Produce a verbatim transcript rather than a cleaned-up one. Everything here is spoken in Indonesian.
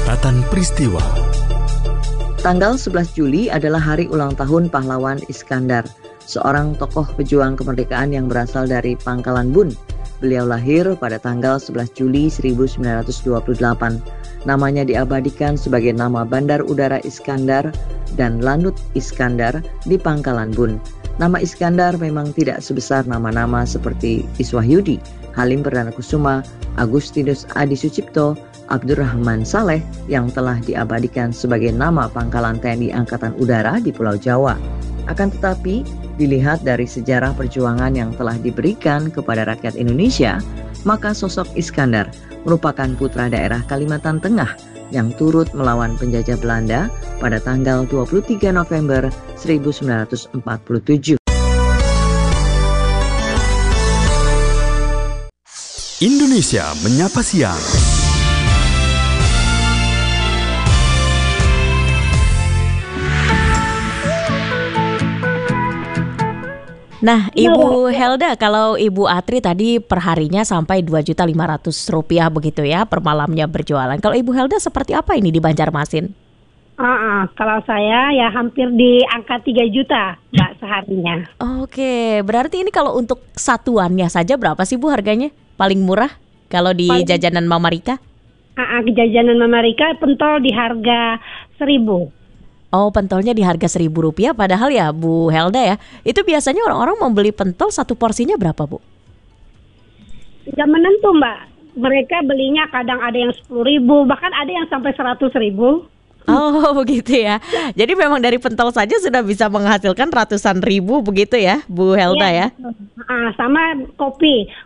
Catatan Peristiwa. Tanggal sebelas Juli adalah hari ulang tahun pahlawan Iskandar, seorang tokoh pejuang kemerdekaan yang berasal dari Pangkalan Bun. Beliau lahir pada tanggal sebelas Juli seribu sembilan ratus dua puluh delapan. Namanya diabadikan sebagai nama Bandar Udara Iskandar dan Lanut Iskandar di Pangkalan Bun. Nama Iskandar memang tidak sebesar nama-nama seperti Iswahyudi, Halim Perdana Kusuma, Agustinus Adi Sucipto, Abdurrahman Saleh yang telah diabadikan sebagai nama pangkalan T N I Angkatan Udara di Pulau Jawa. Akan tetapi, dilihat dari sejarah perjuangan yang telah diberikan kepada rakyat Indonesia, maka sosok Iskandar merupakan putra daerah Kalimantan Tengah yang turut melawan penjajah Belanda pada tanggal dua puluh tiga November seribu sembilan ratus empat puluh tujuh. Indonesia Menyapa Siang. Nah, Ibu Helda, kalau Ibu Atri tadi perharinya sampai dua juta lima ratus rupiah begitu ya per malamnya berjualan. Kalau Ibu Helda seperti apa ini di Banjarmasin? Uh-uh, kalau saya ya hampir di angka tiga juta Mbak seharinya. Oke, berarti ini kalau untuk satuannya saja berapa sih Bu harganya? Paling murah kalau di Paling... jajanan Mama Rika? Uh-uh, jajanan Mama Rika pentol di harga seribu. Oh, pentolnya di harga seribu rupiah, padahal ya Bu Helda ya, itu biasanya orang-orang membeli pentol satu porsinya berapa Bu? Tidak menentu Mbak, mereka belinya kadang ada yang sepuluh ribu, bahkan ada yang sampai seratus ribu. Oh begitu ya, jadi memang dari pentol saja sudah bisa menghasilkan ratusan ribu begitu ya Bu Helda ya? Uh, sama kopi,